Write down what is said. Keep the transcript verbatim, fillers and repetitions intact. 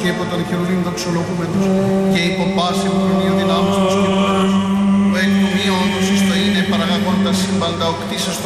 και υπό τον χερουβίμ δοξολογούμενος και υπό πάση προνείο δυνάμους τους και πόρους, που εκ του μη όντως εις το είναι παραγαγόντα σύμπαντα οκτήσεως